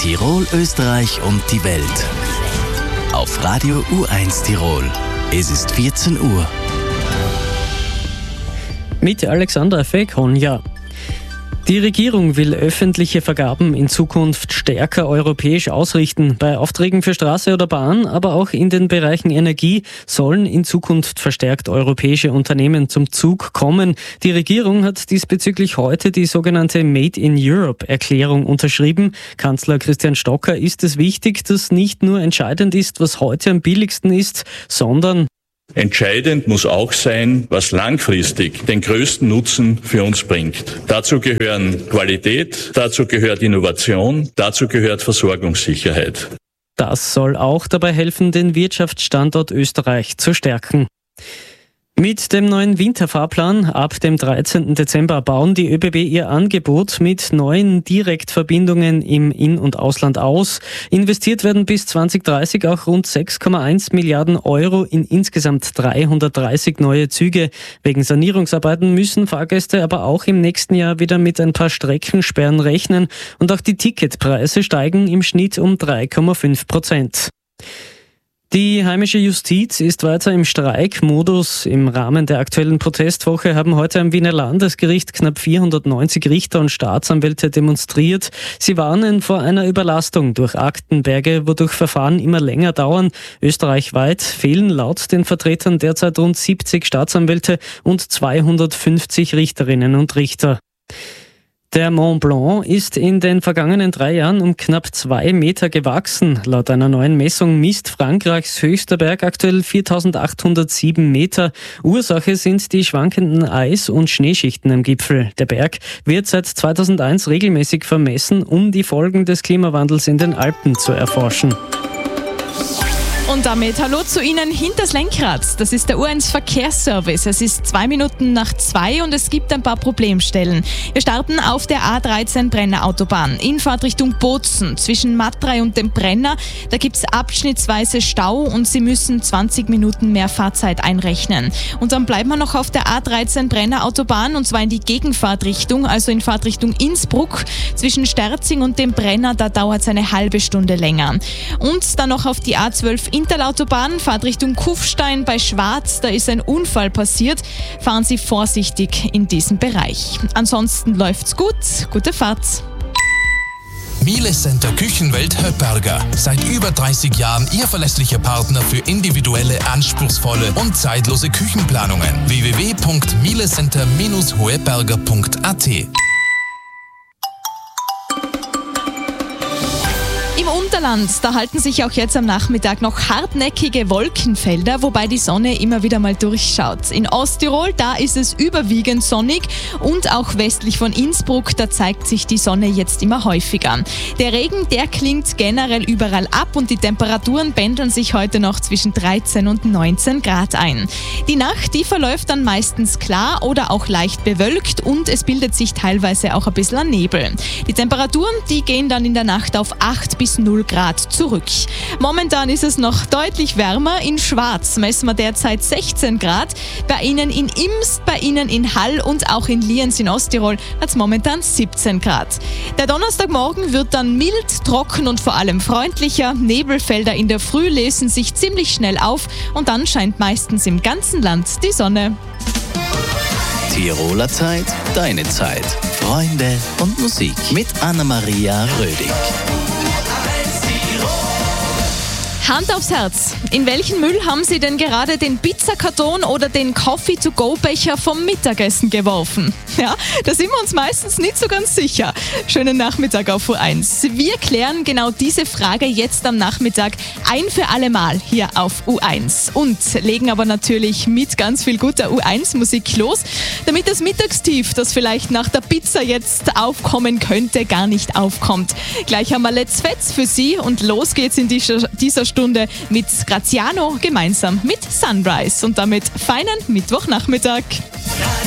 Tirol, Österreich und die Welt. Auf Radio U1 Tirol. Es ist 14 Uhr. Mit Alexandra Feghonja. Die Regierung will öffentliche Vergaben in Zukunft stärker europäisch ausrichten. Bei Aufträgen für Straße oder Bahn, aber auch in den Bereichen Energie sollen in Zukunft verstärkt europäische Unternehmen zum Zug kommen. Die Regierung hat diesbezüglich heute die sogenannte Made in Europe-Erklärung unterschrieben. Kanzler Christian Stocker ist es wichtig, dass nicht nur entscheidend ist, was heute am billigsten ist, sondern entscheidend muss auch sein, was langfristig den größten Nutzen für uns bringt. Dazu gehören Qualität, dazu gehört Innovation, dazu gehört Versorgungssicherheit. Das soll auch dabei helfen, den Wirtschaftsstandort Österreich zu stärken. Mit dem neuen Winterfahrplan ab dem 13. Dezember bauen die ÖBB ihr Angebot mit neuen Direktverbindungen im In- und Ausland aus. Investiert werden bis 2030 auch rund 6,1 Milliarden Euro in insgesamt 330 neue Züge. Wegen Sanierungsarbeiten müssen Fahrgäste aber auch im nächsten Jahr wieder mit ein paar Streckensperren rechnen und auch die Ticketpreise steigen im Schnitt um 3,5%. Die heimische Justiz ist weiter im Streikmodus. Im Rahmen der aktuellen Protestwoche haben heute am Wiener Landesgericht knapp 490 Richter und Staatsanwälte demonstriert. Sie warnen vor einer Überlastung durch Aktenberge, wodurch Verfahren immer länger dauern. Österreichweit fehlen laut den Vertretern derzeit rund 70 Staatsanwälte und 250 Richterinnen und Richter. Der Mont Blanc ist in den vergangenen 3 Jahren um knapp 2 Meter gewachsen. Laut einer neuen Messung misst Frankreichs höchster Berg aktuell 4.807 Meter. Ursache sind die schwankenden Eis- und Schneeschichten am Gipfel. Der Berg wird seit 2001 regelmäßig vermessen, um die Folgen des Klimawandels in den Alpen zu erforschen. Und damit hallo zu Ihnen hinters Lenkrad. Das ist der U1 Verkehrsservice. Es ist 2 Minuten nach 2 und es gibt ein paar Problemstellen. Wir starten auf der A13 Brenner Autobahn in Fahrtrichtung Bozen zwischen Matrei und dem Brenner. Da gibt es abschnittsweise Stau und Sie müssen 20 Minuten mehr Fahrzeit einrechnen. Und dann bleiben wir noch auf der A13 Brenner Autobahn und zwar in die Gegenfahrtrichtung, also in Fahrtrichtung Innsbruck. Zwischen Sterzing und dem Brenner, da dauert es eine halbe Stunde länger. Und dann noch auf die A12 Interlautobahn, Fahrtrichtung Kufstein bei Schwarz, da ist ein Unfall passiert. Fahren Sie vorsichtig in diesem Bereich. Ansonsten läuft's gut. Gute Fahrt. Miele Center Küchenwelt Höpperger. Seit über 30 Jahren Ihr verlässlicher Partner für individuelle, anspruchsvolle und zeitlose Küchenplanungen. www.mielecenter-hoeberger.at. Im Unterland, da halten sich auch jetzt am Nachmittag noch hartnäckige Wolkenfelder, wobei die Sonne immer wieder mal durchschaut. In Osttirol, da ist es überwiegend sonnig und auch westlich von Innsbruck, da zeigt sich die Sonne jetzt immer häufiger. Der Regen, der klingt generell überall ab und die Temperaturen pendeln sich heute noch zwischen 13 und 19 Grad ein. Die Nacht, die verläuft dann meistens klar oder auch leicht bewölkt und es bildet sich teilweise auch ein bisschen Nebel. Die Temperaturen, die gehen dann in der Nacht auf 8 bis 0 Grad zurück. Momentan ist es noch deutlich wärmer. In Schwarz messen wir derzeit 16 Grad. Bei Ihnen in Imst, bei Ihnen in Hall und auch in Lienz in Osttirol hat es momentan 17 Grad. Der Donnerstagmorgen wird dann mild, trocken und vor allem freundlicher. Nebelfelder in der Früh lösen sich ziemlich schnell auf und dann scheint meistens im ganzen Land die Sonne. Tiroler Zeit, deine Zeit. Freunde und Musik mit Anna-Maria Rödig. Hand aufs Herz. In welchen Müll haben Sie denn gerade den Pizzakarton oder den Coffee-to-go-Becher vom Mittagessen geworfen? Ja, da sind wir uns meistens nicht so ganz sicher. Schönen Nachmittag auf U1. Wir klären genau diese Frage jetzt am Nachmittag ein für alle Mal hier auf U1 und legen aber natürlich mit ganz viel guter U1-Musik los, damit das Mittagstief, das vielleicht nach der Pizza jetzt aufkommen könnte, gar nicht aufkommt. Gleich haben wir Let's Fetz für Sie und los geht's in dieser Stunde mit Graziano gemeinsam mit Sunrise und damit feinen Mittwochnachmittag.